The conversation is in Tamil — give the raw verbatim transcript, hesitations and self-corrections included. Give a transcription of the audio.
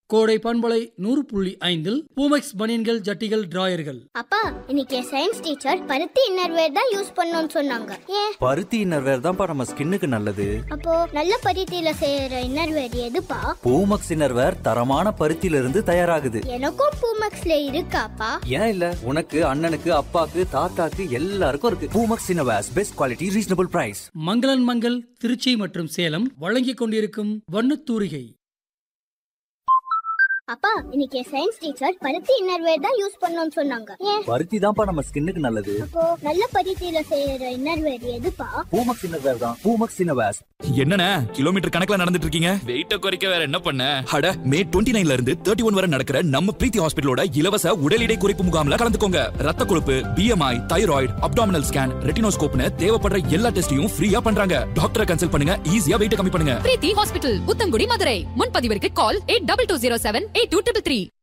கோடை பண்பலை நூறு புள்ளி ஐந்தில் பூமெக்ஸ் பனியன்கள் ஜட்டிகள் டிராயர்கள். அப்பா இன்னைக்கு சயின்ஸ் டீச்சர் பருத்தி இன்னர்வேர் தான் யூஸ் பண்ணணும்னு சொன்னாங்க. ஏன்? பருத்தி இன்னர்வேர் தான்ப்பா நம்ம ஸ்கின்னுக்கு நல்லது. அப்போ நல்ல பருத்தியில செய்யற இன்னர்வேர் எதுப்பா? பூமெக்ஸ் இன்னர்வேர் தரமான பருத்தியில இருந்து தயாராகுது. எனக்கும் பூமெக்ஸ்ல இருக்காப்பா? ஏன் இல்ல, உனக்கு அண்ணனுக்கு அப்பாக்கு தாத்தாக்கு எல்லாருக்கும் இருக்கு. Boomex innerwears best quality reasonable price. மங்களன் மங்கள் திருச்சி மற்றும் சேலம் வழங்கிக் கொண்டிருக்கும் வண்ணத்தூரிகை. அப்பா இன்னைக்கு சயின்ஸ் டீச்சர் பருத்தி இன்னர்வேர் தான் யூஸ் பண்ணணும்னு சொன்னாங்க. ஏன்? பருத்தி தான்ப்பா நம்ம ஸ்கின்னுக்கு நல்லது. அப்போ நல்ல பருத்தியில செய்யற இன்னர்வேர் எதுப்பா? பூமெக்ஸ் இன்னர்வேர் தான். பூமெக்ஸ் இன்னர்வேர்ஸ். என்னண்ணே கிலோமீட்டர் கணக்குல நடந்துட்டு இருக்கீங்க? வெயிட்ட குறைக்க வேற என்ன பண்ண? அட மே இருபத்தி ஒன்பதுல இருந்து முப்பத்தி ஒன்று வரை நடக்கிற நம்ம பிரீத்தி ஹாஸ்பிடலோட இலவச உடல் எடை குறைப்பு முகாம்ல கலந்துக்கோங்க. ரத்த கொழுப்பு, பிஎம்ஐ, தைராய்டு, அப்டாமினல் ஸ்கேன், ரெட்டினோஸ்கோப்னு தேவைப்படுற எல்லா டெஸ்டையும் ஃப்ரீயா பண்றாங்க. டாக்டரை கன்சல்ட் பண்ணுங்க, ஈஸியா வெயிட் கம்மி பண்ணுங்க. பிரீத்தி ஹாஸ்பிடல், உத்தங்குடி, மதுரை. முன்பதிவிற்கு கால் eight double two zero seven eight two three three.